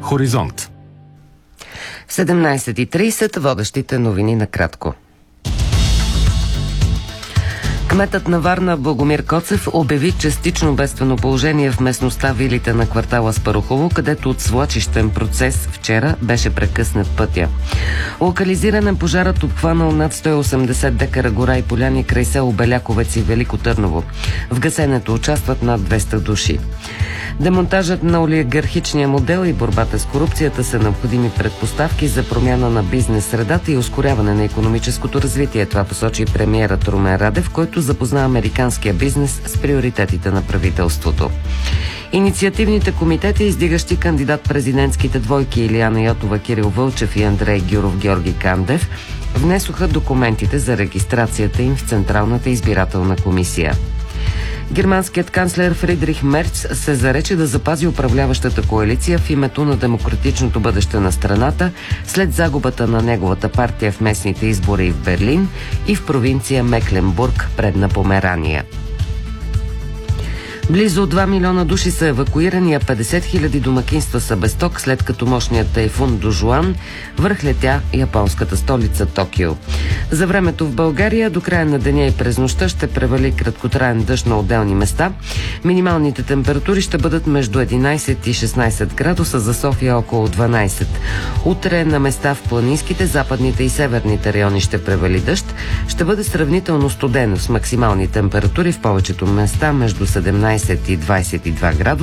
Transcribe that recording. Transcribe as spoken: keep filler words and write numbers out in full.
Хоризонт. седемнайсет и трийсет, водещите новини накратко. Кметът на Варна Богомир Коцев обяви частично бедствено положение в местността Вилите на квартала Спарухово, където от свлачищен процес вчера беше прекъснат пътя. Локализиран е пожарът, обхванал над сто и осемдесет декара гора и поляни край село Беляковец и Велико Търново. В гасенето участват над двеста души. Демонтажът на олигархичния модел и борбата с корупцията са необходими предпоставки за промяна на бизнес средата и ускоряване на икономическото развитие. Това посочи премиерът Румен Радев, който запозна американския бизнес с приоритетите на правителството. Инициативните комитети, издигащи кандидат-президентските двойки Илияна Йотова, Кирил Вълчев и Андрей Гюров Георги Кандев, внесоха документите за регистрацията им в Централната избирателна комисия. Германският канцлер Фридрих Мерц се зарече да запази управляващата коалиция в името на демократичното бъдеще на страната след загубата на неговата партия в местните избори в Берлин и в провинция Мекленбург, предна Померания. Близо два милиона души са евакуирани, а петдесет хиляди домакинства са без ток, след като мощният тайфун Дожуан връхлетя японската столица Токио. За времето в България до края на деня и през нощта ще превали краткотраен дъжд на отделни места. Минималните температури ще бъдат между единайсет и шестнайсет градуса, за София около дванайсет. Утре на места в планинските, западните и северните райони ще превали дъжд. Ще бъде сравнително студено с максимални температури в повечето места между седемнайсет и двайсет и два градуса.